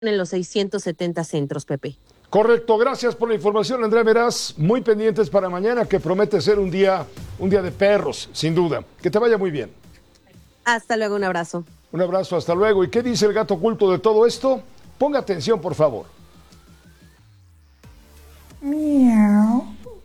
en los 670 centros, Pepe. Correcto, gracias por la información, Andrea Meraz. Muy pendientes para mañana, que promete ser un día de perros, sin duda. Que te vaya muy bien. Hasta luego, un abrazo. Un abrazo, hasta luego. ¿Y qué dice el gato oculto de todo esto? Ponga atención, por favor. Miau.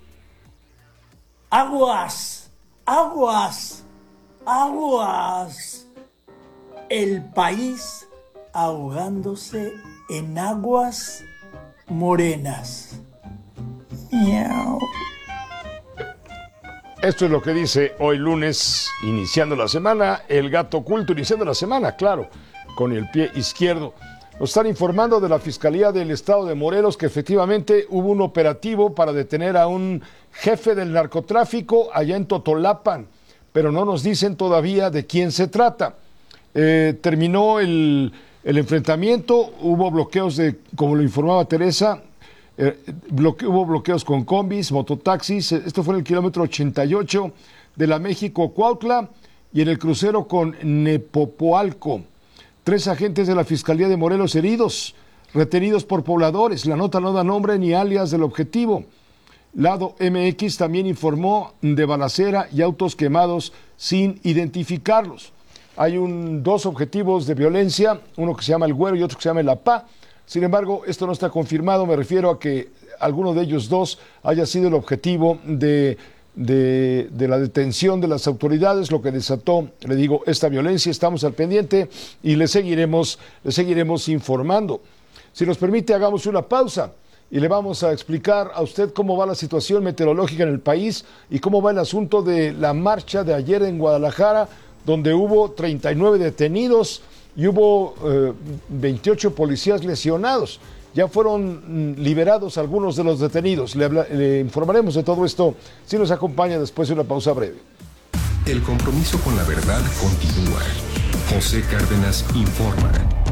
Aguas, aguas, aguas. El país ahogándose en aguas morenas. Miau. Esto es lo que dice hoy lunes, iniciando la semana, el gato oculto, iniciando la semana, claro, con el pie izquierdo. Nos están informando de la Fiscalía del Estado de Morelos que efectivamente hubo un operativo para detener a un jefe del narcotráfico allá en Totolapan, pero no nos dicen todavía de quién se trata. Terminó el enfrentamiento, hubo bloqueos como lo informaba Teresa, hubo bloqueos con combis, mototaxis. Esto fue en el kilómetro 88 de la México-Cuautla y en el crucero con Nepopoalco. 3 agentes de la Fiscalía de Morelos heridos, retenidos por pobladores. La nota no da nombre ni alias del objetivo. Lado MX también informó de balacera y autos quemados sin identificarlos. Hay 2 objetivos de violencia, uno que se llama el Güero y otro que se llama el APA. Sin embargo, esto no está confirmado. Me refiero a que alguno de ellos 2 haya sido el objetivo de la detención de las autoridades, lo que desató, le digo, esta violencia. Estamos al pendiente y le seguiremos informando. Si nos permite, hagamos una pausa y le vamos a explicar a usted cómo va la situación meteorológica en el país y cómo va el asunto de la marcha de ayer en Guadalajara, donde hubo 39 detenidos y hubo 28 policías lesionados. Ya fueron liberados algunos de los detenidos. Le informaremos de todo esto si nos acompaña después de una pausa breve. El compromiso con la verdad continúa. José Cárdenas informa.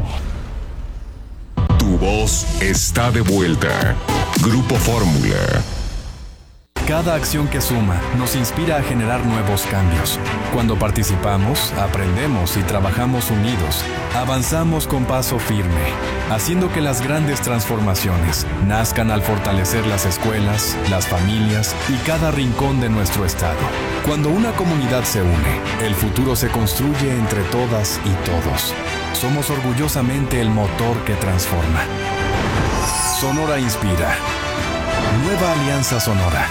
Tu voz está de vuelta. Grupo Fórmula. Cada acción que suma nos inspira a generar nuevos cambios. Cuando participamos, aprendemos y trabajamos unidos, avanzamos con paso firme, haciendo que las grandes transformaciones nazcan al fortalecer las escuelas, las familias y cada rincón de nuestro estado. Cuando una comunidad se une, el futuro se construye entre todas y todos. Somos orgullosamente el motor que transforma. Sonora inspira. Nueva Alianza Sonora.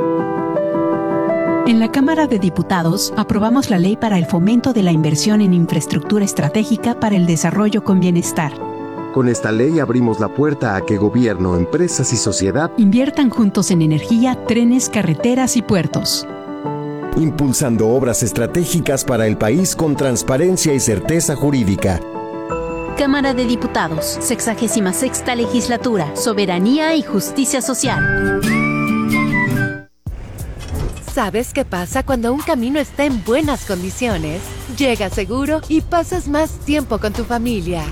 En la Cámara de Diputados aprobamos la Ley para el Fomento de la Inversión en Infraestructura Estratégica para el Desarrollo con Bienestar. Con esta ley abrimos la puerta a que gobierno, empresas y sociedad inviertan juntos en energía, trenes, carreteras y puertos. Impulsando obras estratégicas para el país con transparencia y certeza jurídica. Cámara de Diputados, 66ª Legislatura, Soberanía y Justicia Social. ¿Sabes qué pasa cuando un camino está en buenas condiciones? Llegas seguro y pasas más tiempo con tu familia.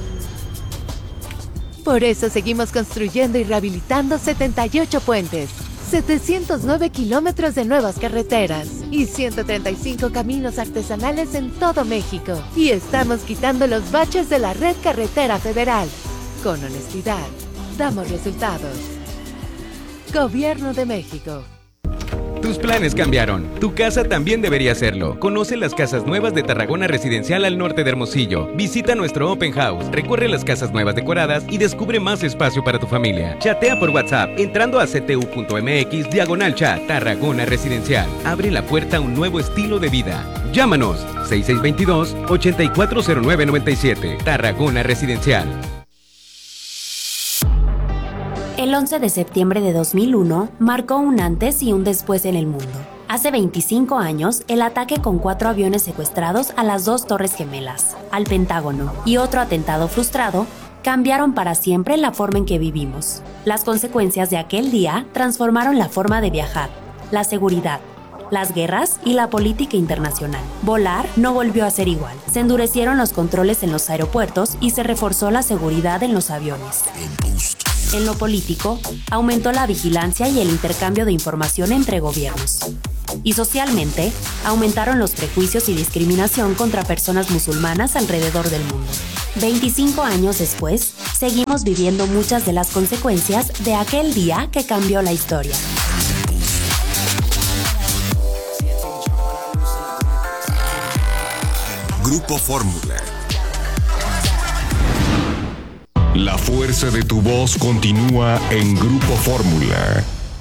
Por eso seguimos construyendo y rehabilitando 78 puentes, 709 kilómetros de nuevas carreteras y 135 caminos artesanales en todo México. Y estamos quitando los baches de la red carretera federal. Con honestidad, damos resultados. Gobierno de México. Tus planes cambiaron. Tu casa también debería hacerlo. Conoce las casas nuevas de Tarragona Residencial al norte de Hermosillo. Visita nuestro Open House, recorre las casas nuevas decoradas y descubre más espacio para tu familia. Chatea por WhatsApp entrando a ctu.mx/chat Tarragona Residencial. Abre la puerta a un nuevo estilo de vida. Llámanos 6622-840997. Tarragona Residencial. El 11 de septiembre de 2001 marcó un antes y un después en el mundo. Hace 25 años, el ataque con 4 aviones secuestrados a las 2 Torres Gemelas, al Pentágono y otro atentado frustrado cambiaron para siempre la forma en que vivimos. Las consecuencias de aquel día transformaron la forma de viajar, la seguridad, las guerras y la política internacional. Volar no volvió a ser igual. Se endurecieron los controles en los aeropuertos y se reforzó la seguridad en los aviones. En lo político, aumentó la vigilancia y el intercambio de información entre gobiernos. Y socialmente, aumentaron los prejuicios y discriminación contra personas musulmanas alrededor del mundo. 25 años después, seguimos viviendo muchas de las consecuencias de aquel día que cambió la historia. Grupo Fórmula. La fuerza de tu voz continúa en Grupo Fórmula.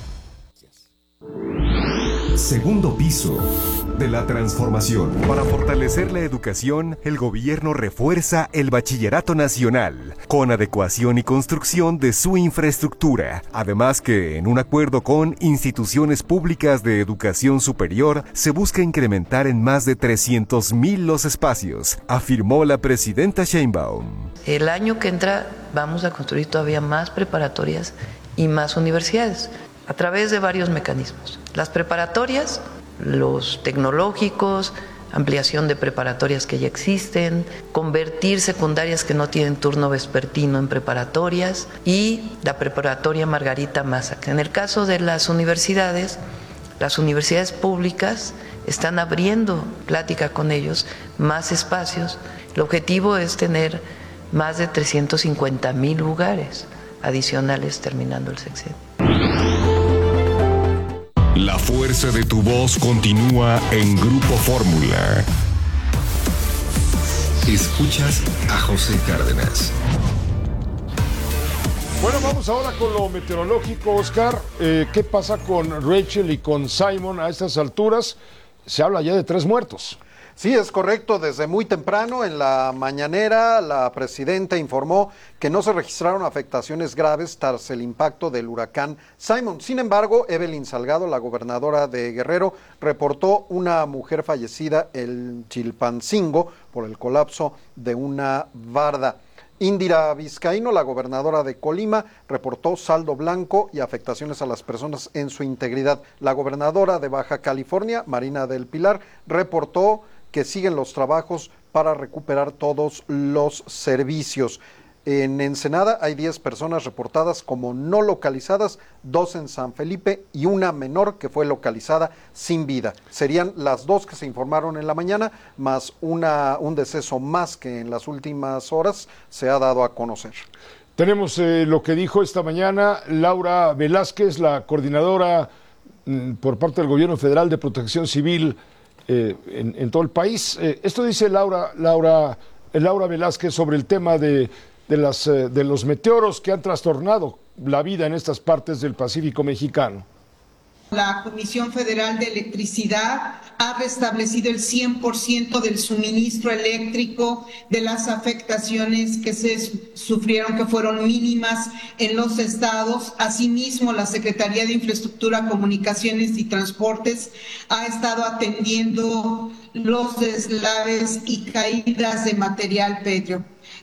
Segundo piso de la transformación. Para fortalecer la educación, el gobierno refuerza el Bachillerato Nacional con adecuación y construcción de su infraestructura. Además que, en un acuerdo con instituciones públicas de educación superior, se busca incrementar en más de 300,000 los espacios, afirmó la presidenta Sheinbaum. El año que entra vamos a construir todavía más preparatorias y más universidades a través de varios mecanismos. Las preparatorias, los tecnológicos, ampliación de preparatorias que ya existen, convertir secundarias que no tienen turno vespertino en preparatorias y la preparatoria Margarita Massa. En el caso de las universidades públicas están abriendo plática con ellos, más espacios. El objetivo es tener más de 350,000 lugares adicionales terminando el sexenio. La fuerza de tu voz continúa en Grupo Fórmula. Escuchas a José Cárdenas. Bueno, vamos ahora con lo meteorológico, Oscar. ¿Qué pasa con Rachel y con Simon a estas alturas? Se habla ya de 3 muertos. Sí, es correcto. Desde muy temprano en la mañanera, la presidenta informó que no se registraron afectaciones graves tras el impacto del huracán Simon. Sin embargo, Evelyn Salgado, la gobernadora de Guerrero, reportó una mujer fallecida en Chilpancingo por el colapso de una barda. Indira Vizcaíno, la gobernadora de Colima, reportó saldo blanco y afectaciones a las personas en su integridad. La gobernadora de Baja California, Marina del Pilar, reportó que siguen los trabajos para recuperar todos los servicios. En Ensenada hay 10 personas reportadas como no localizadas, 2 en San Felipe y una menor que fue localizada sin vida. Serían las 2 que se informaron en la mañana, más un deceso más que en las últimas horas se ha dado a conocer. Tenemos lo que dijo esta mañana Laura Velázquez, la coordinadora por parte del Gobierno Federal de Protección Civil en todo el país. Esto dice Laura Velázquez sobre el tema de los meteoros que han trastornado la vida en estas partes del Pacífico mexicano. La Comisión Federal de Electricidad ha restablecido el 100% del suministro eléctrico de las afectaciones que se sufrieron, que fueron mínimas en los estados. Asimismo, la Secretaría de Infraestructura, Comunicaciones y Transportes ha estado atendiendo los deslaves y caídas de material pétreo.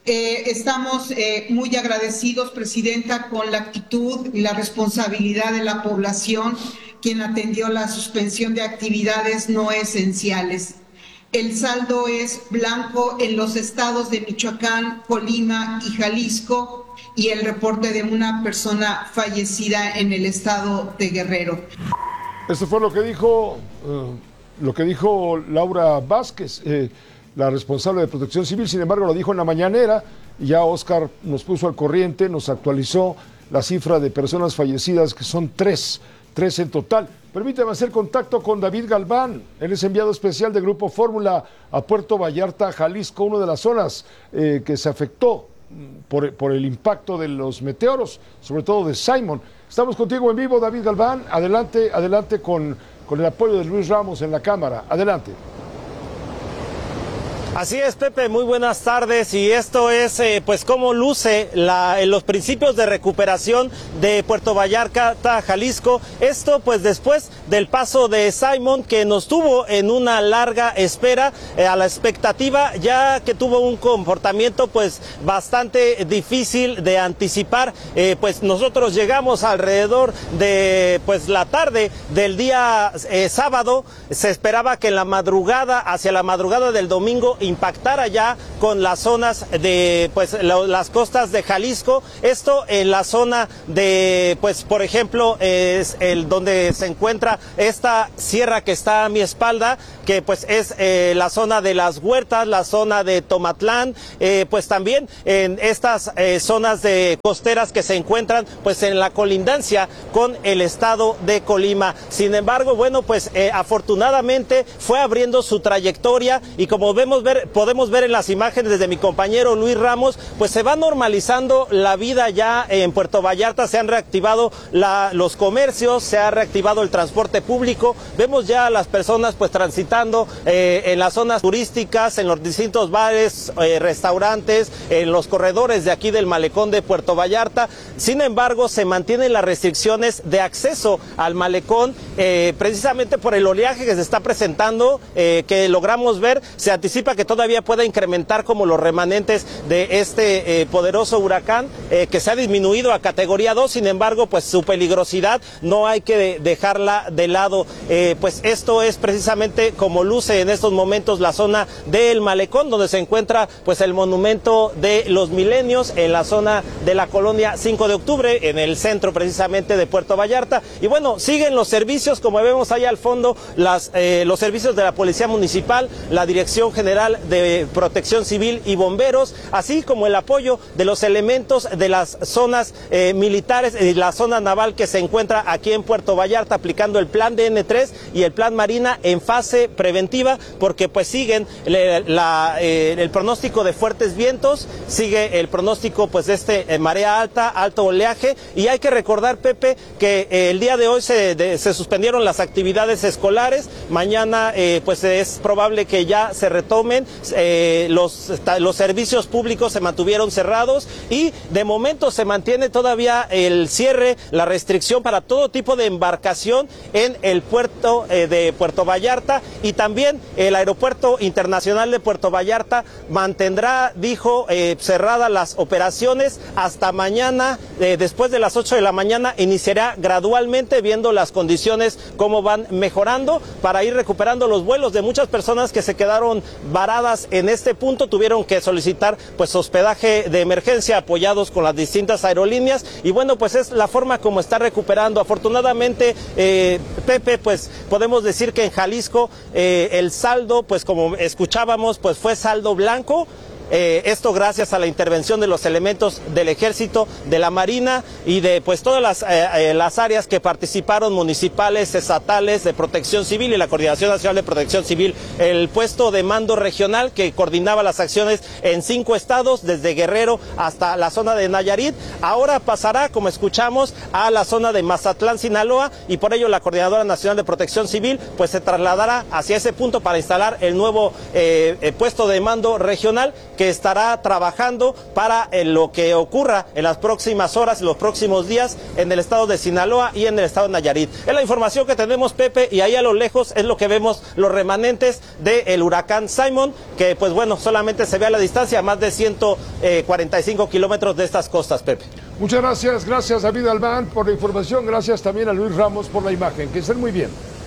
Estamos muy agradecidos, Presidenta, con la actitud y la responsabilidad de la población, quien atendió la suspensión de actividades no esenciales. El saldo es blanco en los estados de Michoacán, Colima y Jalisco, y el reporte de una persona fallecida en el estado de Guerrero. Esto fue lo que dijo Laura Vázquez, la responsable de Protección Civil. Sin embargo, lo dijo en la mañanera, y ya Oscar nos puso al corriente, nos actualizó la cifra de personas fallecidas, que son 3 en total. Permítame hacer contacto con David Galván, él es enviado especial de Grupo Fórmula a Puerto Vallarta, Jalisco, una de las zonas que se afectó por el impacto de los meteoros, sobre todo de Simon. Estamos contigo en vivo, David Galván. Adelante con el apoyo de Luis Ramos en la cámara. Adelante. Así es, Pepe, muy buenas tardes, y esto es pues cómo luce los principios de recuperación de Puerto Vallarta, Jalisco. Esto pues después del paso de Simon, que nos tuvo en una larga espera, a la expectativa, ya que tuvo un comportamiento pues bastante difícil de anticipar. Pues nosotros llegamos alrededor de pues la tarde del día sábado. Se esperaba que en la madrugada, hacia la madrugada del domingo, impactara ya con las zonas de las costas de Jalisco. Esto en la zona de, por ejemplo, es donde se encuentra esta sierra que está a mi espalda, que es la zona de las Huertas, la zona de Tomatlán, también en estas zonas de costeras que se encuentran en la colindancia con el estado de Colima. Sin embargo, afortunadamente fue abriendo su trayectoria y como podemos ver en las imágenes desde mi compañero Luis Ramos, se va normalizando la vida ya en Puerto Vallarta. Se han reactivado los comercios, se ha reactivado el transporte público, vemos ya a las personas transitando en las zonas turísticas, en los distintos bares, restaurantes, en los corredores de aquí del malecón de Puerto Vallarta. Sin embargo, se mantienen las restricciones de acceso al malecón, precisamente por el oleaje que se está presentando, que logramos ver. Se anticipa que todavía pueda incrementar como los remanentes de este poderoso huracán, que se ha disminuido a categoría 2, sin embargo, su peligrosidad no hay que dejarla de lado. Esto es precisamente como luce en estos momentos la zona del malecón, donde se encuentra el monumento de los milenios, en la zona de la colonia 5 de octubre, en el centro precisamente de Puerto Vallarta. Y siguen los servicios, como vemos ahí al fondo, los servicios de la Policía Municipal, la Dirección General de Protección Civil y Bomberos, así como el apoyo de los elementos de las zonas militares y la zona naval que se encuentra aquí en Puerto Vallarta, aplicando el plan DN3 y el plan Marina en fase preventiva, porque siguen el pronóstico de fuertes vientos, sigue el pronóstico de marea alta, alto oleaje, y hay que recordar, Pepe, que el día de hoy se suspendieron las actividades escolares. Mañana es probable que ya se retomen, los servicios públicos se mantuvieron cerrados y de momento se mantiene todavía el cierre, la restricción para todo tipo de embarcación en el puerto de Puerto Vallarta, y también el aeropuerto internacional de Puerto Vallarta mantendrá, dijo, cerradas las operaciones hasta mañana. Después de las 8 de la mañana iniciará gradualmente, viendo las condiciones cómo van mejorando, para ir recuperando los vuelos de muchas personas que se quedaron varadas en este punto. Tuvieron que solicitar hospedaje de emergencia, apoyados con las distintas aerolíneas, y es la forma como está recuperando. Afortunadamente, Pepe, podemos decir que en Jalisco el saldo, como escuchábamos, fue saldo blanco. Esto gracias a la intervención de los elementos del Ejército, de la Marina y de todas las áreas que participaron, municipales, estatales, de Protección Civil y la Coordinación Nacional de Protección Civil, el puesto de mando regional que coordinaba las acciones en 5 estados, desde Guerrero hasta la zona de Nayarit. Ahora pasará, como escuchamos, a la zona de Mazatlán, Sinaloa, y por ello la Coordinadora Nacional de Protección Civil se trasladará hacia ese punto para instalar el nuevo puesto de mando regional, que estará trabajando para lo que ocurra en las próximas horas y los próximos días en el estado de Sinaloa y en el estado de Nayarit. Es la información que tenemos, Pepe, y ahí a lo lejos es lo que vemos, los remanentes del huracán Simon, que solamente se ve a la distancia, a más de 145 kilómetros de estas costas, Pepe. Muchas gracias David Albán por la información, gracias también a Luis Ramos por la imagen, que estén muy bien.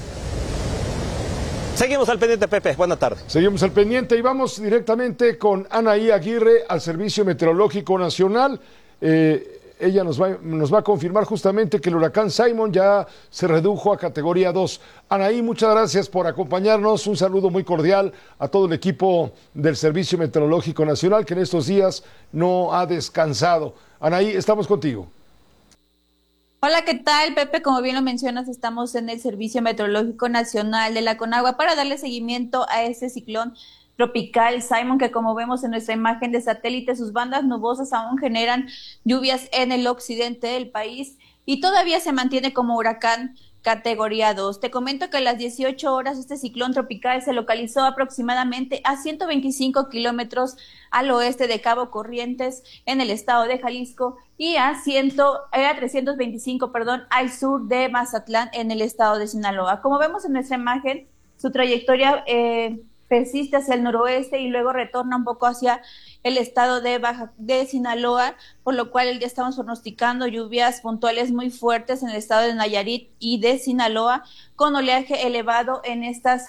Seguimos al pendiente, Pepe. Buenas tardes. Seguimos al pendiente y vamos directamente con Anaí Aguirre al Servicio Meteorológico Nacional. Ella nos va a confirmar justamente que el huracán Simon ya se redujo a categoría 2. Anaí, muchas gracias por acompañarnos. Un saludo muy cordial a todo el equipo del Servicio Meteorológico Nacional, que en estos días no ha descansado. Anaí, estamos contigo. Hola, ¿qué tal, Pepe? Como bien lo mencionas, estamos en el Servicio Meteorológico Nacional de la Conagua para darle seguimiento a este ciclón tropical Simon, que como vemos en nuestra imagen de satélite, sus bandas nubosas aún generan lluvias en el occidente del país y todavía se mantiene como huracán categoría 2. Te comento que a las 18 horas este ciclón tropical se localizó aproximadamente a 125 kilómetros al oeste de Cabo Corrientes en el estado de Jalisco y a 325 al sur de Mazatlán en el estado de Sinaloa. Como vemos en nuestra imagen, su trayectoria persiste hacia el noroeste y luego retorna un poco hacia el estado de Sinaloa, por lo cual ya estamos pronosticando lluvias puntuales muy fuertes en el estado de Nayarit y de Sinaloa, con oleaje elevado en estas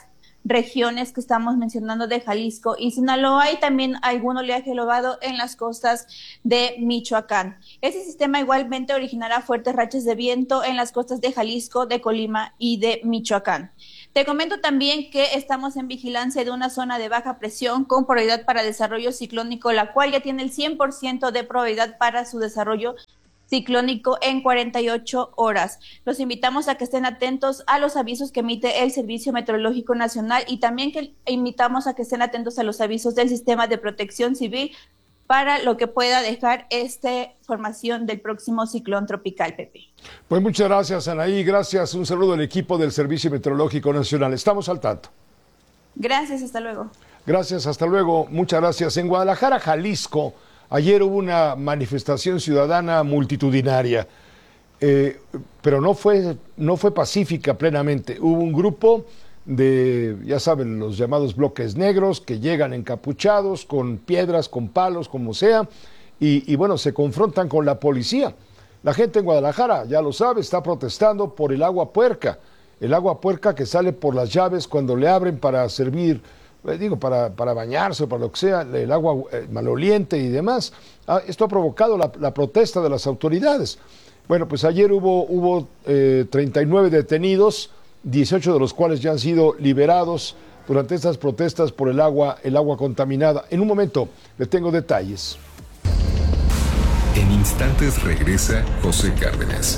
regiones que estamos mencionando de Jalisco y Sinaloa, y también algún oleaje elevado en las costas de Michoacán. Este sistema igualmente originará fuertes rachas de viento en las costas de Jalisco, de Colima y de Michoacán. Te comento también que estamos en vigilancia de una zona de baja presión con probabilidad para desarrollo ciclónico, la cual ya tiene el 100% de probabilidad para su desarrollo ciclónico en 48 horas. Los invitamos a que estén atentos a los avisos que emite el Servicio Meteorológico Nacional y también que invitamos a que estén atentos a los avisos del Sistema de Protección Civil para lo que pueda dejar esta formación del próximo ciclón tropical, Pepe. Pues muchas gracias, Anaí. Gracias. Un saludo al equipo del Servicio Meteorológico Nacional. Estamos al tanto. Gracias, hasta luego. Gracias, hasta luego. Muchas gracias. En Guadalajara, Jalisco, ayer hubo una manifestación ciudadana multitudinaria, pero no fue pacífica plenamente. Hubo un grupo de, ya saben, los llamados bloques negros que llegan encapuchados con piedras, con palos, como sea, y bueno, se confrontan con la policía. La gente en Guadalajara, ya lo sabe, está protestando por el agua puerca que sale por las llaves cuando le abren para servir, para bañarse o para lo que sea, el agua maloliente y demás. Esto ha provocado la protesta de las autoridades. Bueno, pues ayer hubo 39 detenidos, 18 de los cuales ya han sido liberados durante estas protestas por el agua contaminada. En un momento le tengo detalles. En instantes regresa José Cárdenas.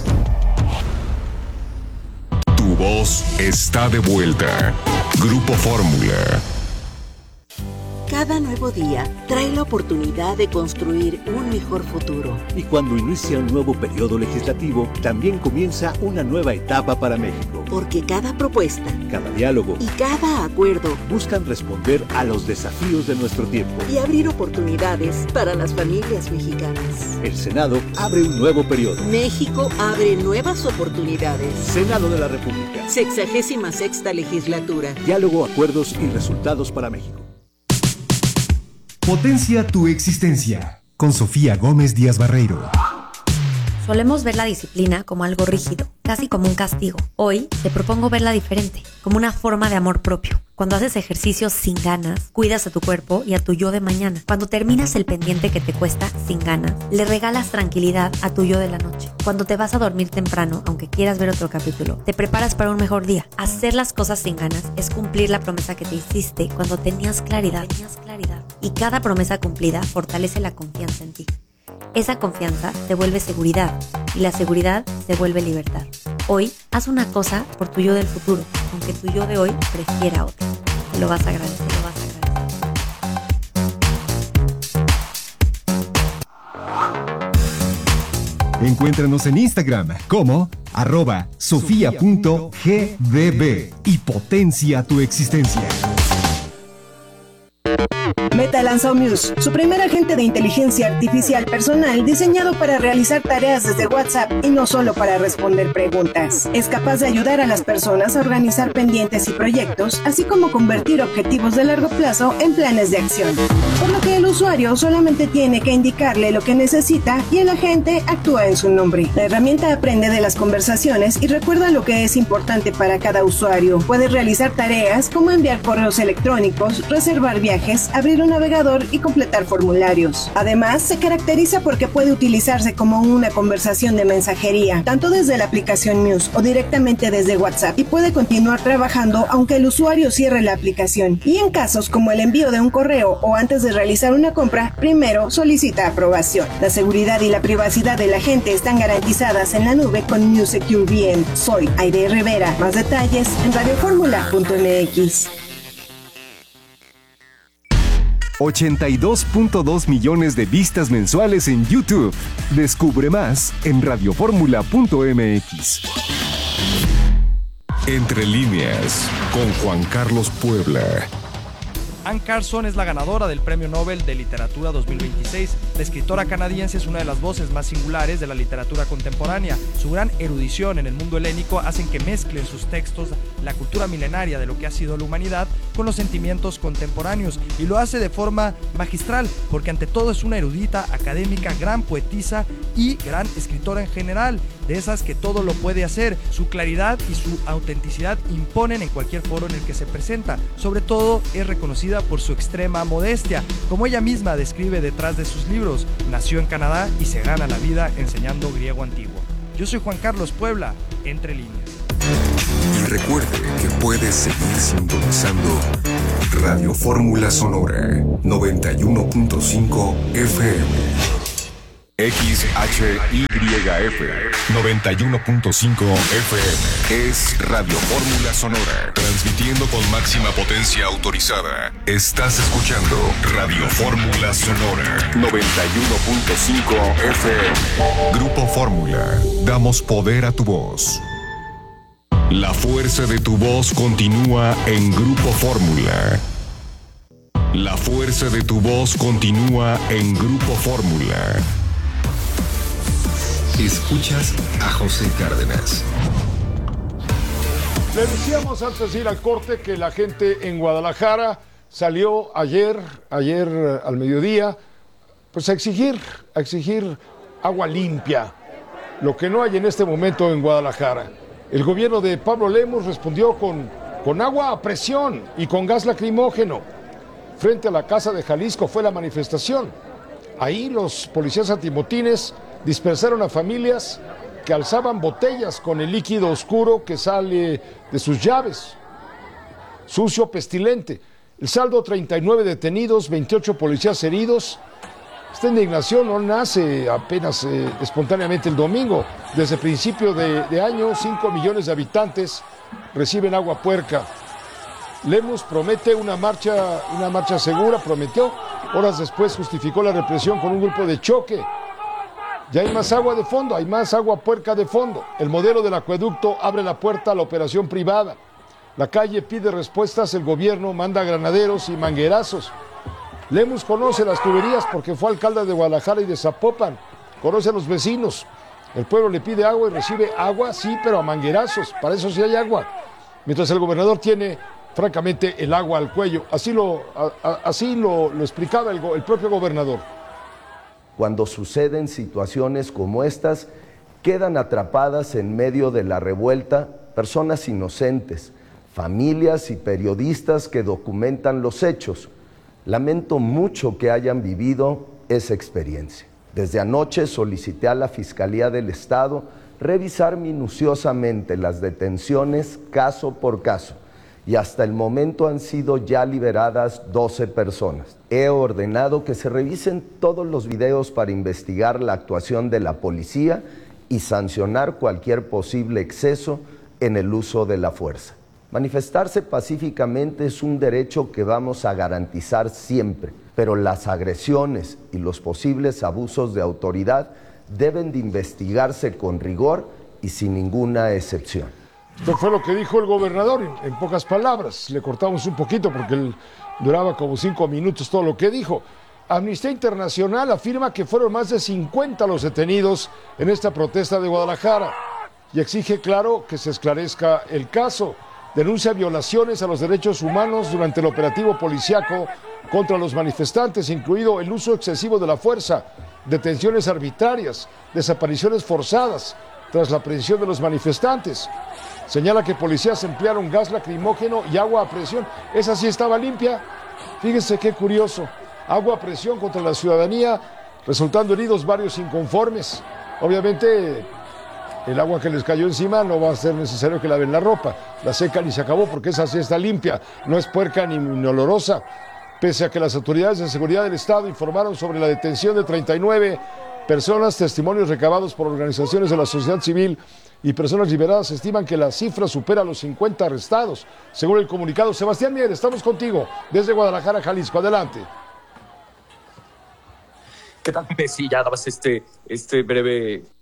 Tu voz está de vuelta. Grupo Fórmula. Cada nuevo día trae la oportunidad de construir un mejor futuro. Y cuando inicia un nuevo periodo legislativo, también comienza una nueva etapa para México. Porque cada propuesta, cada diálogo y cada acuerdo buscan responder a los desafíos de nuestro tiempo y abrir oportunidades para las familias mexicanas. El Senado abre un nuevo periodo. México abre nuevas oportunidades. Senado de la República. 66ª legislatura. Diálogo, acuerdos y resultados para México. Potencia tu existencia, con Sofía Gómez Díaz Barreiro. Solemos ver la disciplina como algo rígido, casi como un castigo. Hoy te propongo verla diferente, como una forma de amor propio. Cuando haces ejercicios sin ganas, cuidas a tu cuerpo y a tu yo de mañana. Cuando terminas el pendiente que te cuesta sin ganas, le regalas tranquilidad a tu yo de la noche. Cuando te vas a dormir temprano, aunque quieras ver otro capítulo, te preparas para un mejor día. Hacer las cosas sin ganas es cumplir la promesa que te hiciste cuando tenías claridad. Y cada promesa cumplida fortalece la confianza en ti. Esa confianza te vuelve seguridad y la seguridad se vuelve libertad. Hoy, haz una cosa por tu yo del futuro, aunque tu yo de hoy prefiera otra. Te lo vas a agradecer, Encuéntranos en Instagram como @sofia.gdb y potencia tu existencia. Meta lanzó Muse, su primer agente de inteligencia artificial personal diseñado para realizar tareas desde WhatsApp y no solo para responder preguntas. Es capaz de ayudar a las personas a organizar pendientes y proyectos, así como convertir objetivos de largo plazo en planes de acción. Por lo que el usuario solamente tiene que indicarle lo que necesita y el agente actúa en su nombre. La herramienta aprende de las conversaciones y recuerda lo que es importante para cada usuario. Puede realizar tareas como enviar correos electrónicos, reservar viajes, abrir un navegador y completar formularios. Además, se caracteriza porque puede utilizarse como una conversación de mensajería, tanto desde la aplicación Muse o directamente desde WhatsApp, y puede continuar trabajando aunque el usuario cierre la aplicación. Y en casos como el envío de un correo o antes de realizar una compra, primero solicita aprobación. La seguridad y la privacidad de la gente están garantizadas en la nube con Muse Secure VM. Soy Aide Rivera. Más detalles en radioformula.mx. 82.2 millones de vistas mensuales en YouTube. Descubre más en radioformula.mx. Entre líneas, con Juan Carlos Puebla. Anne Carson es la ganadora del Premio Nobel de Literatura 2026. La escritora canadiense es una de las voces más singulares de la literatura contemporánea. Su gran erudición en el mundo helénico hacen que mezclen sus textos la cultura milenaria de lo que ha sido la humanidad con los sentimientos contemporáneos, y lo hace de forma magistral, porque ante todo es una erudita, académica, gran poetisa y gran escritora en general, de esas que todo lo puede hacer. Su claridad y su autenticidad imponen en cualquier foro en el que se presenta. Sobre todo es reconocida por su extrema modestia, como ella misma describe detrás de sus libros. Nació en Canadá y se gana la vida enseñando griego antiguo. Yo soy Juan Carlos Puebla, Entre Líneas. Y recuerde que puedes seguir sintonizando Radio Fórmula Sonora 91.5 FM. XHYF 91.5 FM es Radio Fórmula Sonora, transmitiendo con máxima potencia autorizada. Estás escuchando Radio Fórmula Sonora 91.5 FM. Grupo Fórmula, damos poder a tu voz. La fuerza de tu voz continúa en Grupo Fórmula. La fuerza de tu voz continúa en Grupo Fórmula. Escuchas a José Cárdenas. Le decíamos antes de ir al corte que la gente en Guadalajara salió ayer al mediodía, pues a exigir agua limpia, lo que no hay en este momento en Guadalajara. El gobierno de Pablo Lemus respondió con agua a presión y con gas lacrimógeno. Frente a la Casa de Jalisco fue la manifestación. Ahí los policías antimotines dispersaron a familias que alzaban botellas con el líquido oscuro que sale de sus llaves, sucio, pestilente. El saldo: 39 detenidos, 28 policías heridos. Esta indignación no nace apenas espontáneamente el domingo. Desde el principio de año, 5 millones de habitantes reciben agua puerca. Lemus promete una marcha segura, prometió. Horas después justificó la represión con un grupo de choque. Ya hay más agua de fondo, hay más agua puerca de fondo. El modelo del acueducto abre la puerta a la operación privada. La calle pide respuestas, el gobierno manda granaderos y manguerazos. Lemus conoce las tuberías porque fue alcalde de Guadalajara y de Zapopan. Conoce a los vecinos. El pueblo le pide agua y recibe agua, sí, pero a manguerazos. Para eso sí hay agua. Mientras el gobernador tiene, francamente, el agua al cuello. Así lo explicaba el propio gobernador. Cuando suceden situaciones como estas, quedan atrapadas en medio de la revuelta personas inocentes, familias y periodistas que documentan los hechos. Lamento mucho que hayan vivido esa experiencia. Desde anoche solicité a la Fiscalía del Estado revisar minuciosamente las detenciones caso por caso, y hasta el momento han sido ya liberadas 12 personas. He ordenado que se revisen todos los videos para investigar la actuación de la policía y sancionar cualquier posible exceso en el uso de la fuerza. Manifestarse pacíficamente es un derecho que vamos a garantizar siempre, pero las agresiones y los posibles abusos de autoridad deben de investigarse con rigor y sin ninguna excepción. Esto fue lo que dijo el gobernador, en pocas palabras. Le cortamos un poquito porque él duraba como 5 minutos todo lo que dijo. Amnistía Internacional afirma que fueron más de 50 los detenidos en esta protesta de Guadalajara y exige, claro, que se esclarezca el caso. Denuncia violaciones a los derechos humanos durante el operativo policíaco contra los manifestantes, incluido el uso excesivo de la fuerza, detenciones arbitrarias, desapariciones forzadas tras la aprehensión de los manifestantes. Señala que policías emplearon gas lacrimógeno y agua a presión. Esa sí estaba limpia. Fíjense qué curioso. Agua a presión contra la ciudadanía, resultando heridos varios inconformes. Obviamente, el agua que les cayó encima no va a ser necesario que laven la ropa. La secan y se acabó porque esa sí está limpia. No es puerca ni olorosa. Pese a que las autoridades de seguridad del Estado informaron sobre la detención de 39 personas, testimonios recabados por organizaciones de la sociedad civil y personas liberadas estiman que la cifra supera los 50 arrestados. Según el comunicado, Sebastián Mier, estamos contigo desde Guadalajara, Jalisco. Adelante. ¿Qué tal, Pepe? Sí, ya dabas este breve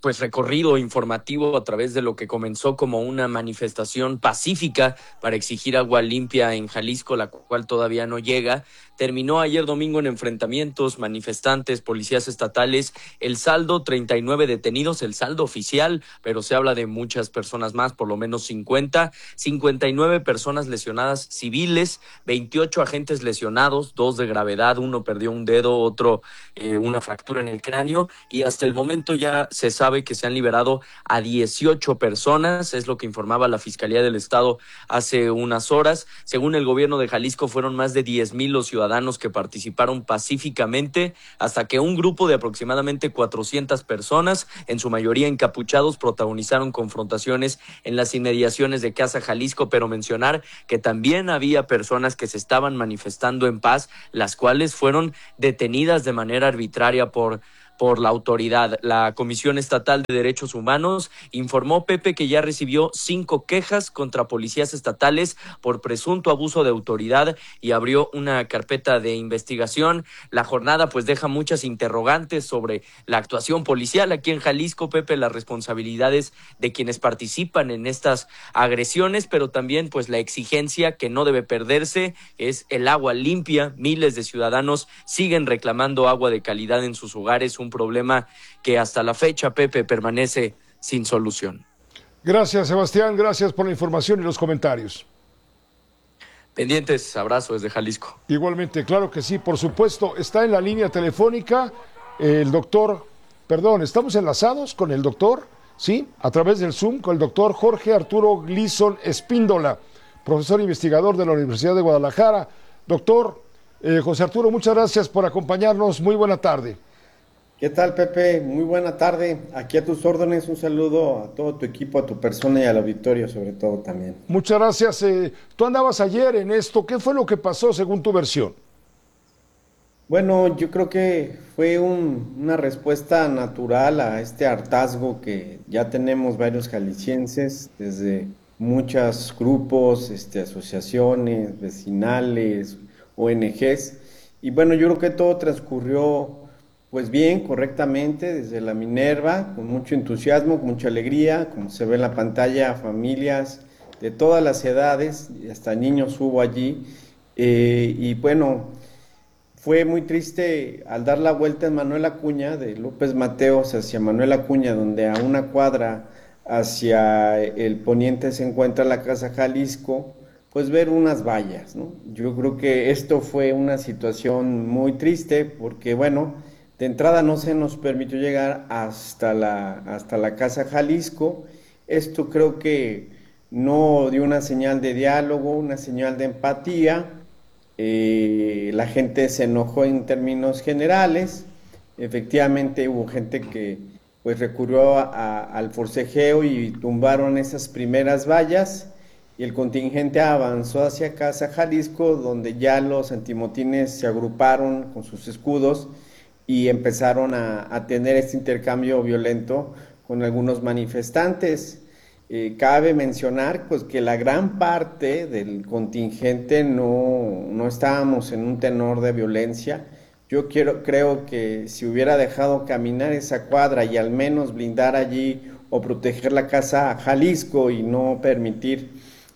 pues recorrido informativo a través de lo que comenzó como una manifestación pacífica para exigir agua limpia en Jalisco, la cual todavía no llega. Terminó ayer domingo en enfrentamientos, manifestantes, policías estatales. El saldo, 39 detenidos, el saldo oficial, pero se habla de muchas personas más, por lo menos 50. 59 personas lesionadas civiles, 28 agentes lesionados, 2 de gravedad, uno perdió un dedo, otro una fractura en el cráneo. Y hasta el momento ya se sabe que se han liberado a 18 personas, es lo que informaba la Fiscalía del Estado hace unas horas. Según el gobierno de Jalisco, fueron más de 10,000 los ciudadanos que participaron pacíficamente hasta que un grupo de aproximadamente 400 personas, en su mayoría encapuchados, protagonizaron confrontaciones en las inmediaciones de Casa Jalisco, pero mencionar que también había personas que se estaban manifestando en paz, las cuales fueron detenidas de manera arbitraria por la autoridad. La Comisión Estatal de Derechos Humanos informó, Pepe, que ya recibió 5 quejas contra policías estatales por presunto abuso de autoridad y abrió una carpeta de investigación. La jornada pues deja muchas interrogantes sobre la actuación policial aquí en Jalisco, Pepe, las responsabilidades de quienes participan en estas agresiones, pero también pues la exigencia que no debe perderse es el agua limpia. Miles de ciudadanos siguen reclamando agua de calidad en sus hogares, un problema que hasta la fecha, Pepe, permanece sin solución. Gracias, Sebastián, gracias por la información y los comentarios. Pendientes, abrazo desde Jalisco. Igualmente, claro que sí, por supuesto. Está en la línea telefónica el doctor, estamos enlazados con el doctor, sí, a través del Zoom, con el doctor Jorge Arturo Gleason Espíndola, profesor investigador de la Universidad de Guadalajara. Doctor José Arturo, muchas gracias por acompañarnos, muy buena tarde. ¿Qué tal, Pepe? Muy buena tarde. Aquí a tus órdenes, un saludo a todo tu equipo, a tu persona y al auditorio sobre todo también. Muchas gracias. Tú andabas ayer en esto. ¿Qué fue lo que pasó según tu versión? Bueno, yo creo que fue una respuesta natural a este hartazgo que ya tenemos varios jaliscienses, desde muchos grupos, asociaciones, vecinales, ONGs. Y bueno, yo creo que todo transcurrió pues bien, correctamente, desde la Minerva, con mucho entusiasmo, con mucha alegría, como se ve en la pantalla, familias de todas las edades, hasta niños hubo allí, y bueno, fue muy triste al dar la vuelta en Manuel Acuña, de López Mateos hacia Manuel Acuña, donde a una cuadra hacia el poniente se encuentra la Casa Jalisco, pues ver unas vallas, ¿no? Yo creo que esto fue una situación muy triste, porque bueno, de entrada no se nos permitió llegar hasta la Casa Jalisco. Esto creo que no dio una señal de diálogo, una señal de empatía. La gente se enojó en términos generales. Efectivamente hubo gente que pues recurrió al forcejeo y tumbaron esas primeras vallas, y el contingente avanzó hacia Casa Jalisco, donde ya los antimotines se agruparon con sus escudos y empezaron a tener este intercambio violento con algunos manifestantes. Cabe mencionar pues que la gran parte del contingente no estábamos en un tenor de violencia. Yo creo que si hubiera dejado caminar esa cuadra y al menos blindar allí o proteger la Casa Jalisco y no permitir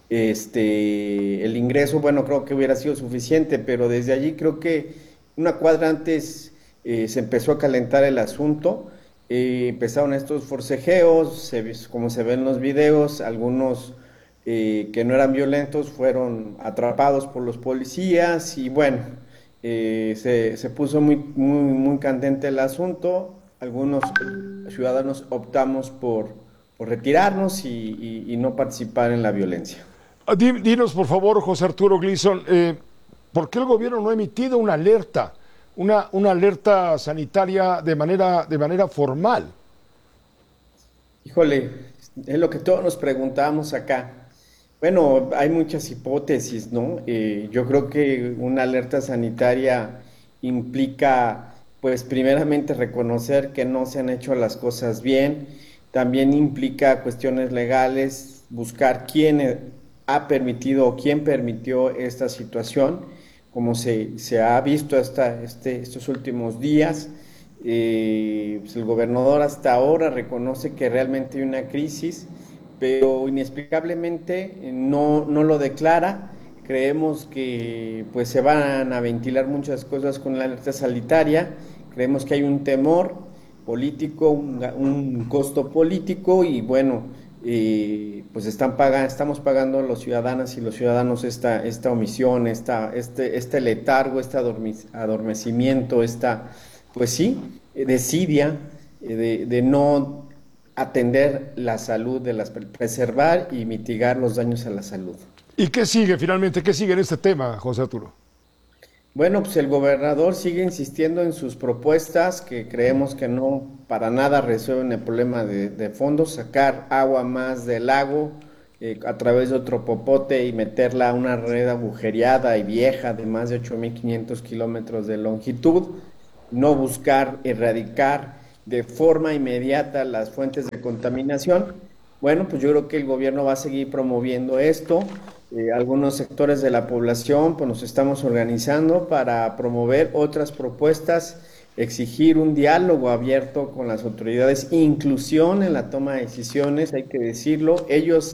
el ingreso, bueno, creo que hubiera sido suficiente, pero desde allí creo que una cuadra antes se empezó a calentar el asunto. Empezaron estos forcejeos, como se ve en los videos, algunos que no eran violentos fueron atrapados por los policías y bueno, se puso muy candente el asunto. Algunos ciudadanos optamos por retirarnos y no participar en la violencia. Dinos por favor, José Arturo Gleason, ¿por qué el gobierno no ha emitido una alerta? Una alerta sanitaria de manera formal. Híjole, es lo que todos nos preguntamos acá. Bueno, hay muchas hipótesis, ¿no? Yo creo que una alerta sanitaria implica, pues, primeramente reconocer que no se han hecho las cosas bien. También implica cuestiones legales, buscar quién ha permitido o quién permitió esta situación, como se ha visto estos últimos días. Pues el gobernador hasta ahora reconoce que realmente hay una crisis, pero inexplicablemente no lo declara. Creemos que pues se van a ventilar muchas cosas con la alerta sanitaria, creemos que hay un temor político, un costo político y bueno, pues estamos pagando los ciudadanas y los ciudadanos esta omisión, este letargo, este adormecimiento, pues sí, desidia de no atender la salud, preservar y mitigar los daños a la salud. ¿Y qué sigue finalmente? ¿Qué sigue en este tema, José Arturo? Bueno, pues el gobernador sigue insistiendo en sus propuestas que creemos que no para nada resuelven el problema de fondo, sacar agua más del lago a través de otro popote y meterla a una red agujereada y vieja de más de 8,500 kilómetros de longitud, no buscar erradicar de forma inmediata las fuentes de contaminación. Bueno, pues yo creo que el gobierno va a seguir promoviendo esto. Algunos sectores de la población pues nos estamos organizando para promover otras propuestas, exigir un diálogo abierto con las autoridades, inclusión en la toma de decisiones, hay que decirlo. Ellos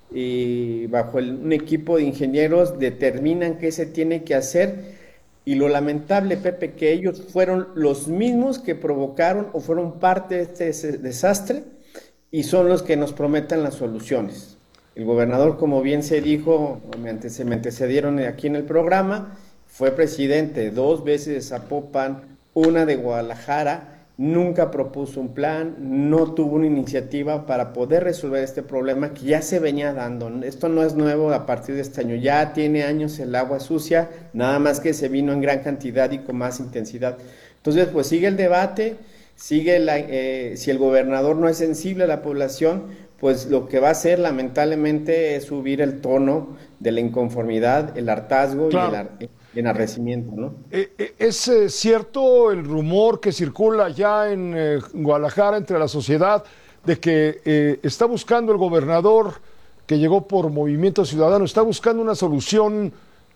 bajo un equipo de ingenieros determinan qué se tiene que hacer y lo lamentable, Pepe, que ellos fueron los mismos que provocaron o fueron parte de este desastre y son los que nos prometen las soluciones. El gobernador, como bien se dijo, me antecedieron aquí en el programa, fue presidente 2 veces de Zapopan, una de Guadalajara, nunca propuso un plan, no tuvo una iniciativa para poder resolver este problema que ya se venía dando. Esto no es nuevo a partir de este año, ya tiene años el agua sucia, nada más que se vino en gran cantidad y con más intensidad. Entonces, pues sigue el debate, si el gobernador no es sensible a la población, pues lo que va a hacer lamentablemente es subir el tono de la inconformidad, el hartazgo claro. Y el enardecimiento, ¿no? ¿Es cierto el rumor que circula ya en Guadalajara entre la sociedad de que está buscando el gobernador, que llegó por Movimiento Ciudadano, está buscando una solución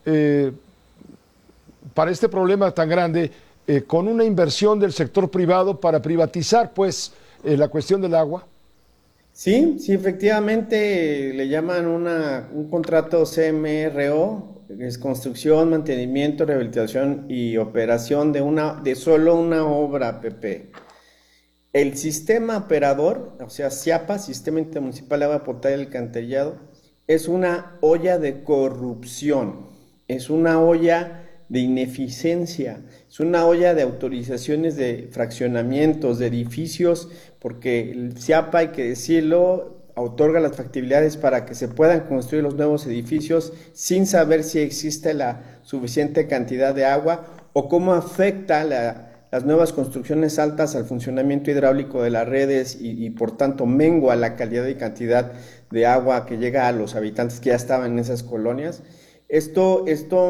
para este problema tan grande con una inversión del sector privado para privatizar pues la cuestión del agua? Sí, efectivamente le llaman un contrato CMRO, es construcción, mantenimiento, rehabilitación y operación de solo una obra, Pepe. El sistema operador, o sea, SIAPA, Sistema Intermunicipal de Agua Potable y Alcantarillado, es una olla de corrupción, es una olla de ineficiencia, es una olla de autorizaciones de fraccionamientos, de edificios, porque el SIAPA, hay que decirlo, otorga las factibilidades para que se puedan construir los nuevos edificios sin saber si existe la suficiente cantidad de agua o cómo afecta las nuevas construcciones altas al funcionamiento hidráulico de las redes y por tanto mengua la calidad y cantidad de agua que llega a los habitantes que ya estaban en esas colonias. Esto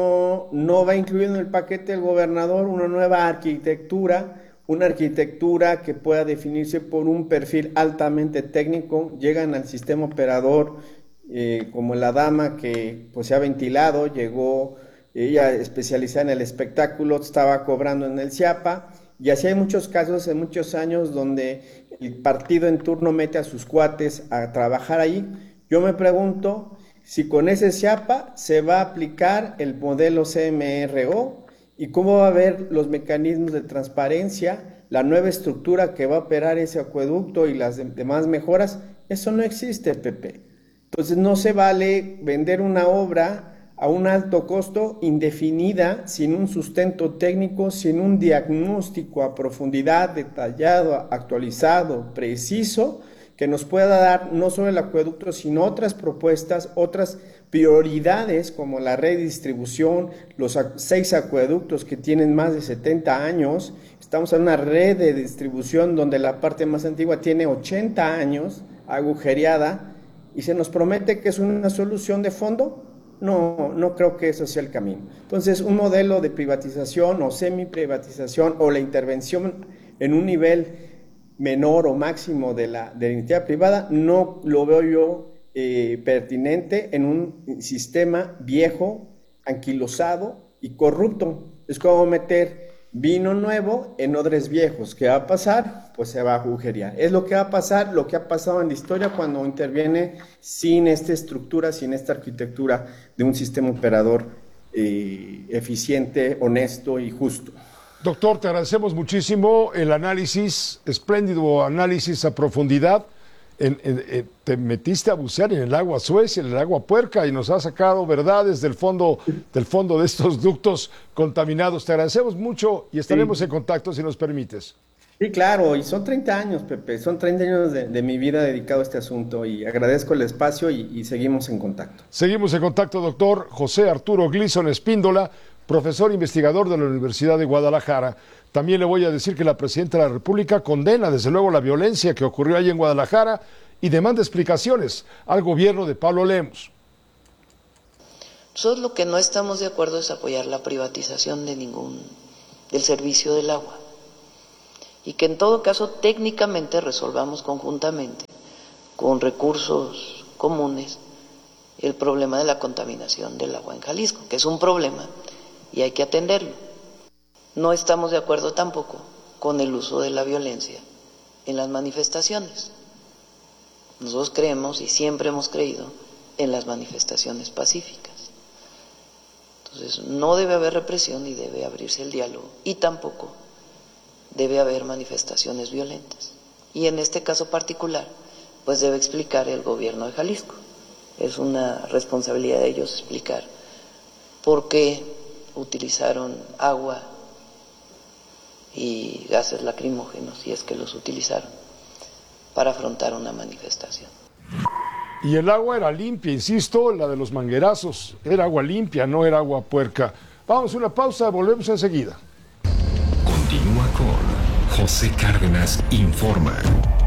no va incluido en el paquete del gobernador una nueva arquitectura, una arquitectura que pueda definirse por un perfil altamente técnico. Llegan al sistema operador como la dama que pues se ha ventilado, llegó ella especializada en el espectáculo, estaba cobrando en el SIAPA, y así hay muchos casos en muchos años donde el partido en turno mete a sus cuates a trabajar ahí. Yo me pregunto si con ese SIAPA se va a aplicar el modelo CMRO y cómo va a haber los mecanismos de transparencia, la nueva estructura que va a operar ese acueducto y las demás mejoras. Eso no existe, Pepe. Entonces no se vale vender una obra a un alto costo indefinida, sin un sustento técnico, sin un diagnóstico a profundidad, detallado, actualizado, preciso, que nos pueda dar no solo el acueducto, sino otras propuestas, otras prioridades como la red de distribución, los 6 acueductos que tienen más de 70 años. Estamos en una red de distribución donde la parte más antigua tiene 80 años, agujereada, y se nos promete que es una solución de fondo. No creo que eso sea el camino. Entonces, un modelo de privatización o semi-privatización o la intervención en un nivel menor o máximo de la iniciativa privada, no lo veo yo pertinente en un sistema viejo, anquilosado y corrupto. Es como meter vino nuevo en odres viejos. ¿Qué va a pasar? Pues se va a agujerear. Es lo que va a pasar, lo que ha pasado en la historia cuando interviene sin esta estructura, sin esta arquitectura de un sistema operador eficiente, honesto y justo. Doctor, te agradecemos muchísimo el análisis, espléndido análisis a profundidad. Te metiste a bucear en el agua Suecia, en el agua puerca, y nos has sacado verdades del fondo de estos ductos contaminados. Te agradecemos mucho y estaremos en contacto si nos permites. Sí, claro, y son 30 años, Pepe, son 30 años de mi vida dedicado a este asunto, y agradezco el espacio y seguimos en contacto. Seguimos en contacto, doctor José Arturo Gleason Espíndola, profesor investigador de la Universidad de Guadalajara. También le voy a decir que la Presidenta de la República condena desde luego la violencia que ocurrió allí en Guadalajara y demanda explicaciones al gobierno de Pablo Lemos. Nosotros lo que no estamos de acuerdo es apoyar la privatización del servicio del agua, y que en todo caso técnicamente resolvamos conjuntamente con recursos comunes el problema de la contaminación del agua en Jalisco, que es un problema y hay que atenderlo. No estamos de acuerdo tampoco con el uso de la violencia en las manifestaciones. Nosotros creemos y siempre hemos creído en las manifestaciones pacíficas. Entonces no debe haber represión y debe abrirse el diálogo, y tampoco debe haber manifestaciones violentas. Y en este caso particular, pues debe explicar el gobierno de Jalisco. Es una responsabilidad de ellos explicar por qué utilizaron agua y gases lacrimógenos, si es que los utilizaron, para afrontar una manifestación. Y el agua era limpia, insisto, la de los manguerazos, era agua limpia, no era agua puerca. Vamos a una pausa, volvemos enseguida. Continúa con José Cárdenas Informa.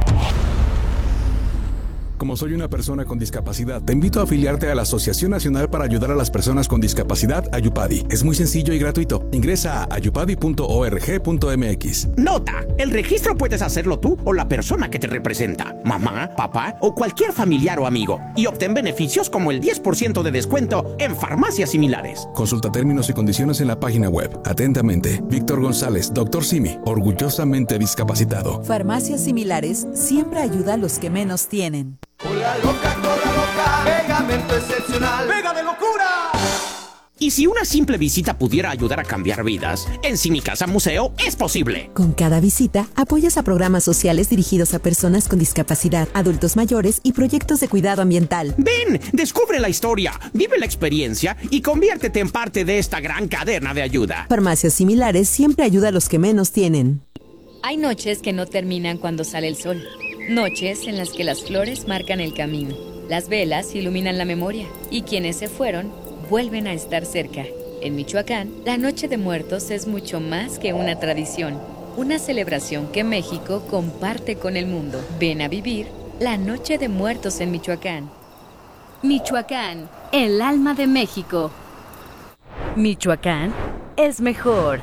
Como soy una persona con discapacidad, te invito a afiliarte a la Asociación Nacional para Ayudar a las Personas con Discapacidad, Ayupadi. Es muy sencillo y gratuito. Ingresa a ayupadi.org.mx. Nota: el registro puedes hacerlo tú o la persona que te representa, mamá, papá o cualquier familiar o amigo, y obtén beneficios como el 10% de descuento en farmacias similares. Consulta términos y condiciones en la página web. Atentamente, Víctor González, Dr. Simi, orgullosamente discapacitado. Farmacias Similares siempre ayuda a los que menos tienen. Cola loca, pegamento excepcional, pega de locura. Y si una simple visita pudiera ayudar a cambiar vidas, en Simicasa Museo es posible. Con cada visita, apoyas a programas sociales dirigidos a personas con discapacidad, adultos mayores y proyectos de cuidado ambiental. Ven, descubre la historia, vive la experiencia y conviértete en parte de esta gran cadena de ayuda. Farmacias Similares siempre ayuda a los que menos tienen. Hay noches que no terminan cuando sale el sol. Noches en las que las flores marcan el camino, las velas iluminan la memoria y quienes se fueron vuelven a estar cerca. En Michoacán, la Noche de Muertos es mucho más que una tradición, una celebración que México comparte con el mundo. Ven a vivir la Noche de Muertos en Michoacán. Michoacán, el alma de México. Michoacán es mejor.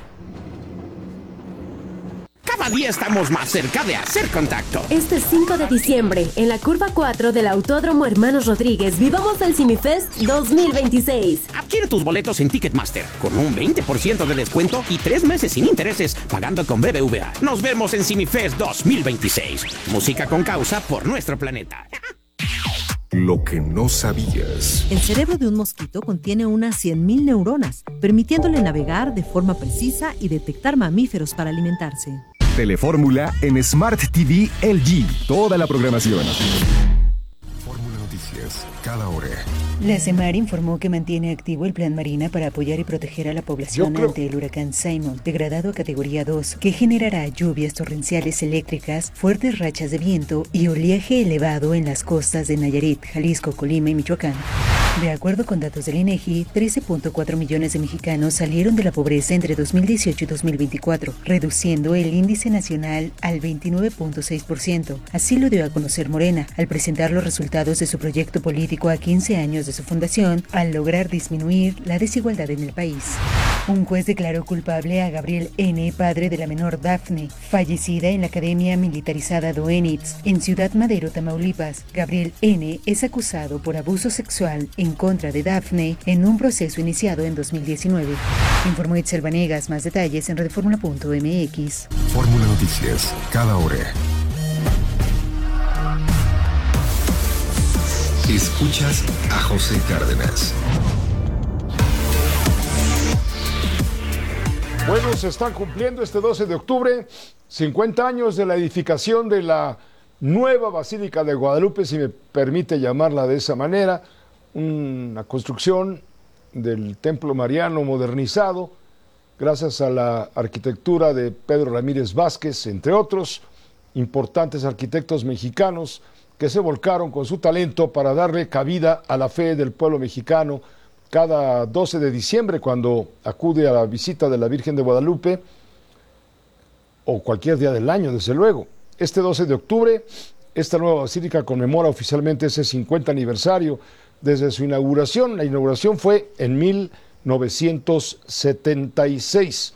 Cada día estamos más cerca de hacer contacto. Este 5 de diciembre, en la curva 4 del Autódromo Hermanos Rodríguez, vivamos el CIMIFEST 2026. Adquiere tus boletos en Ticketmaster con un 20% de descuento y 3 meses sin intereses pagando con BBVA. Nos vemos en CIMIFEST 2026. Música con causa por nuestro planeta. Lo que no sabías. El cerebro de un mosquito contiene unas 100.000 neuronas, permitiéndole navegar de forma precisa y detectar mamíferos para alimentarse. Telefórmula en Smart TV LG. Toda la programación. Fórmula Noticias, cada hora. La CEMAR informó que mantiene activo el Plan Marina para apoyar y proteger a la población ante el huracán Simon, degradado a categoría 2, que generará lluvias torrenciales eléctricas, fuertes rachas de viento y oleaje elevado en las costas de Nayarit, Jalisco, Colima y Michoacán. De acuerdo con datos del INEGI, 13.4 millones de mexicanos salieron de la pobreza entre 2018 y 2024, reduciendo el índice nacional al 29.6%. Así lo dio a conocer Morena, al presentar los resultados de su proyecto político a 15 años de su fundación, al lograr disminuir la desigualdad en el país. Un juez declaró culpable a Gabriel N., padre de la menor Dafne, fallecida en la Academia Militarizada Doenitz, en Ciudad Madero, Tamaulipas. Gabriel N. es acusado por abuso sexual en contra de Dafne en un proceso iniciado en 2019. Informó Itzel Vanegas. Más detalles en redformula.mx. Fórmula Noticias, cada hora. Escuchas a José Cárdenas. Bueno, se están cumpliendo este 12 de octubre 50 años de la edificación de la nueva Basílica de Guadalupe, si me permite llamarla de esa manera, una construcción del Templo Mariano modernizado, gracias a la arquitectura de Pedro Ramírez Vázquez, entre otros importantes arquitectos mexicanos que se volcaron con su talento para darle cabida a la fe del pueblo mexicano cada 12 de diciembre, cuando acude a la visita de la Virgen de Guadalupe, o cualquier día del año, desde luego. Este 12 de octubre, esta nueva basílica conmemora oficialmente ese 50 aniversario desde su inauguración. La inauguración fue en 1976.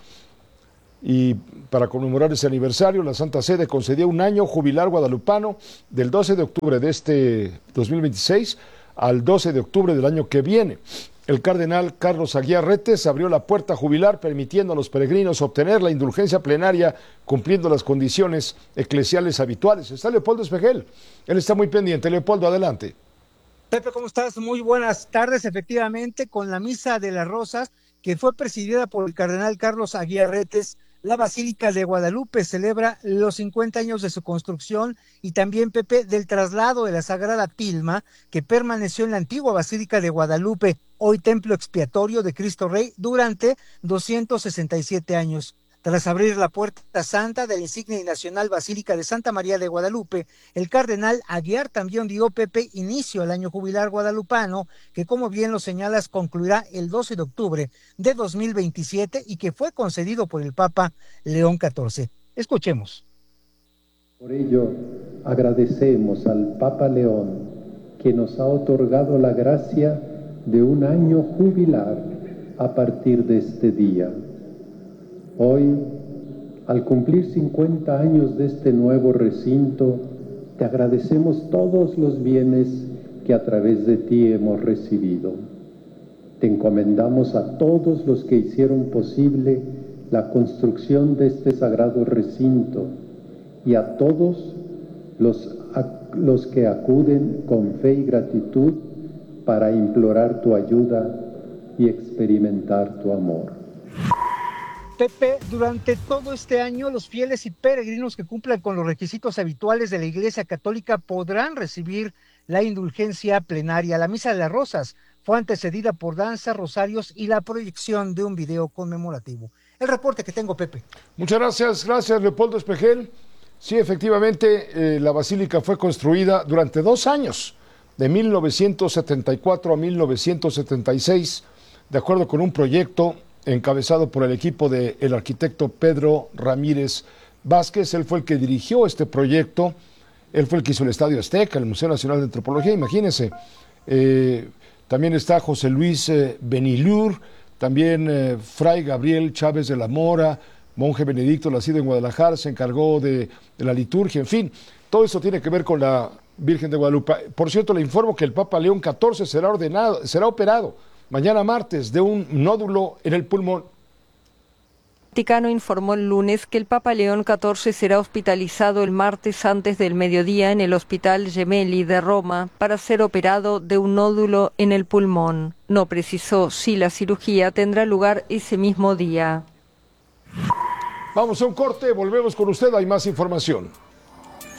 Y para conmemorar ese aniversario, la Santa Sede concedió un año jubilar guadalupano del 12 de octubre de este 2026 al 12 de octubre del año que viene. El cardenal Carlos Aguiar Retes abrió la puerta jubilar, permitiendo a los peregrinos obtener la indulgencia plenaria, cumpliendo las condiciones eclesiales habituales. Está Leopoldo Espejel, él está muy pendiente. Leopoldo, adelante. Pepe, ¿cómo estás? Muy buenas tardes. Efectivamente, con la Misa de las Rosas, que fue presidida por el cardenal Carlos Aguiar Retes, la Basílica de Guadalupe celebra los 50 años de su construcción y también, Pepe, del traslado de la Sagrada Tilma, que permaneció en la antigua Basílica de Guadalupe, hoy templo expiatorio de Cristo Rey, durante 267 años. Tras abrir la puerta santa de la insignia y nacional Basílica de Santa María de Guadalupe, el cardenal Aguiar también dio, Pepe, inicio al año jubilar guadalupano, que, como bien lo señalas, concluirá el 12 de octubre de 2027 y que fue concedido por el Papa León XIV. Escuchemos. Por ello, agradecemos al Papa León, que nos ha otorgado la gracia de un año jubilar a partir de este día. Hoy, al cumplir 50 años de este nuevo recinto, te agradecemos todos los bienes que a través de ti hemos recibido. Te encomendamos a todos los que hicieron posible la construcción de este sagrado recinto y a todos los que acuden con fe y gratitud para implorar tu ayuda y experimentar tu amor. Pepe, durante todo este año, los fieles y peregrinos que cumplan con los requisitos habituales de la Iglesia Católica podrán recibir la indulgencia plenaria. La Misa de las Rosas fue antecedida por danzas, rosarios y la proyección de un video conmemorativo. El reporte que tengo, Pepe. Muchas gracias Leopoldo Espejel. Sí, efectivamente, la basílica fue construida durante 2 años, de 1974 a 1976, de acuerdo con un proyecto encabezado por el equipo del arquitecto Pedro Ramírez Vázquez. Él fue el que dirigió este proyecto, él fue el que hizo el Estadio Azteca, el Museo Nacional de Antropología, imagínense. También está José Luis Benilur, también Fray Gabriel Chávez de la Mora, monje benedicto nacido en Guadalajara, se encargó de la liturgia, en fin, todo eso tiene que ver con la Virgen de Guadalupe. Por cierto, le informo que el Papa León XIV será operado mañana martes de un nódulo en el pulmón. El Vaticano informó el lunes que el Papa León XIV será hospitalizado el martes antes del mediodía en el Hospital Gemelli de Roma para ser operado de un nódulo en el pulmón. No precisó si la cirugía tendrá lugar ese mismo día. Vamos a un corte, volvemos con usted, hay más información.